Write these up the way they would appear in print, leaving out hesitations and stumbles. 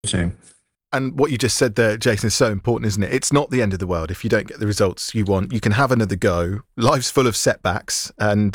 to. And what you just said there, Jason, is so important, isn't it? It's not the end of the world if you don't get the results you want. You can have another go. Life's full of setbacks, and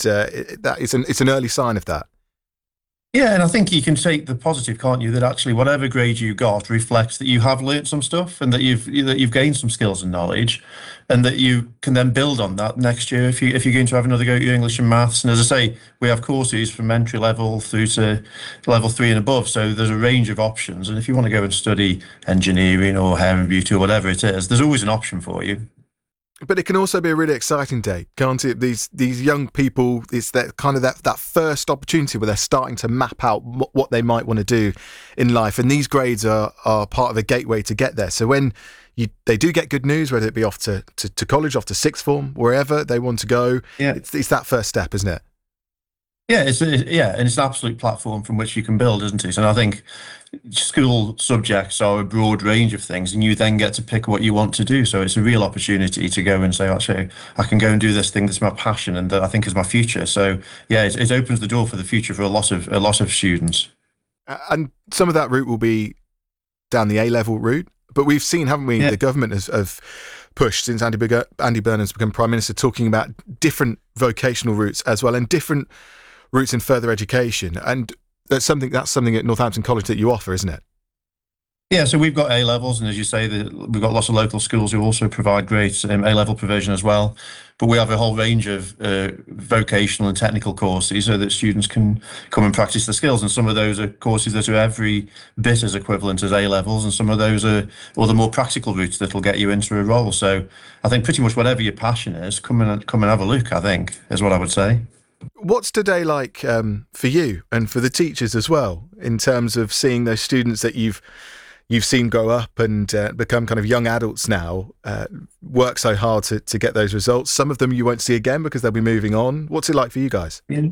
it's an early sign of that. Yeah, and I think you can take the positive, can't you? That actually, whatever grade you got reflects that you have learnt some stuff and that you've gained some skills and knowledge, and that you can then build on that next year if you're going to have another go at your English and maths. And as I say, we have courses from entry level through to level three and above, so there's a range of options. And if you want to go and study engineering or hair and beauty or whatever it is, there's always an option for you. But it can also be a really exciting day, can't it? These young people, it's that kind of that first opportunity where they're starting to map out what they might want to do in life, and these grades are part of a gateway to get there. So when they do get good news, whether it be off to college, off to sixth form, wherever they want to go, Yeah. it's that first step, isn't it? Yeah, and it's an absolute platform from which you can build, isn't it? And I think school subjects are a broad range of things, and you then get to pick what you want to do. So it's a real opportunity to go and say, actually, I can go and do this thing that's my passion and that I think is my future. So yeah, it opens the door for the future for a lot of students. And some of that route will be down the A level route, but we've seen, haven't we? Yeah. The government has pushed since Andy Burnham's become Prime Minister, talking about different vocational routes as well, and different routes in further education, and that's something at Northampton College that you offer, isn't it? Yeah, so we've got A levels, and as you say, we've got lots of local schools who also provide great A level provision as well. But we have a whole range of vocational and technical courses so that students can come and practice the skills. And some of those are courses that are every bit as equivalent as A levels, and some of those are the more practical routes that will get you into a role. So I think pretty much whatever your passion is, come and have a look, I think, is what I would say. What's today like for you and for the teachers as well, in terms of seeing those students that you've seen grow up and become kind of young adults now, work so hard to get those results? Some of them you won't see again because they'll be moving on. What's it like for you guys? Yeah.